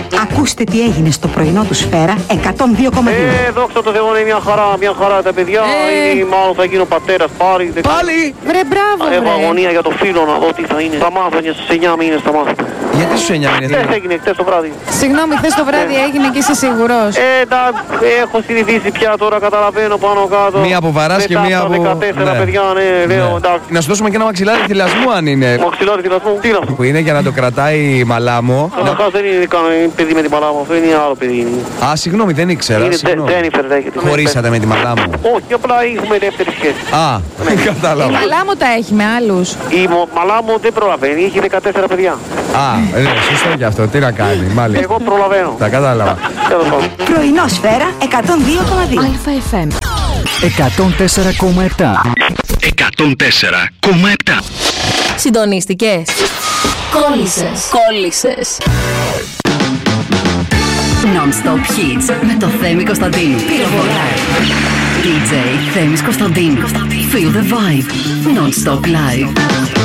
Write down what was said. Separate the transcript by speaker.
Speaker 1: Ακούστε τι έγινε στο πρωινό του Σφαίρα 102,2.
Speaker 2: Δόξα τω Θεώ, είναι μια χαρά τα παιδιά. Μάλλον θα γίνω πατέρας πάλι.
Speaker 3: Πάλι!
Speaker 4: Βρε, μπράβο,
Speaker 2: Έχω αγωνία για το φίλο να δω τι θα είναι. Θα μάθω στους 9 μήνες θα μάθω.
Speaker 3: Γιατί στους 9 μήνες?
Speaker 2: Χθες έγινε, χθες το βράδυ.
Speaker 4: Συγγνώμη, χθες το βράδυ έγινε και είσαι σίγουρος?
Speaker 2: Έχω συνηθίσει πια τώρα, καταλαβαίνω πάνω κάτω.
Speaker 3: Μία από βαράς και μία από...
Speaker 2: 14 παιδιά, ναι, λέω εντάξει.
Speaker 3: Να σου δώσουμε και ένα μαξιλάρι θυλασμού αν είναι.
Speaker 2: Μαξιλάρι θυλασμού, τι είναι αυτό?
Speaker 3: Που είναι για να το κρατάει η μαλάμο.
Speaker 2: Καταρχάς δεν είναι παιδί με τη μαλάμο, αυτό είναι άλλο παιδί.
Speaker 3: Α, συγγνώμη, δεν ήξερα.
Speaker 2: Είναι Τζένιφερ λέγεται.
Speaker 3: Χωρίσατε με τη μαλάμο?
Speaker 2: Όχι, απλά έχουμε δεύτερη σχέση.
Speaker 3: Α, κατάλαβα.
Speaker 4: Η μαλάμο τα έχει με άλλους.
Speaker 2: Η μαλάμο δεν προλαβαίνει, έχει 14 παιδιά.
Speaker 3: Α, σωστό και αυτό, τι να κάνει, μάλιστα.
Speaker 2: Εγώ προλαβαίνω.
Speaker 3: Τα κατάλαβα.
Speaker 1: Πρωινό Σφαίρα 102,2.
Speaker 4: ΑΕΦΜ
Speaker 5: 104,7. 104,7.
Speaker 6: Συντονίστηκες? Κόλλησες. Non-stop hits με το Θέμη Κωνσταντίνου. Πυροβολά. DJ Θέμης Κωνσταντίνου. Feel the vibe. Non-stop live.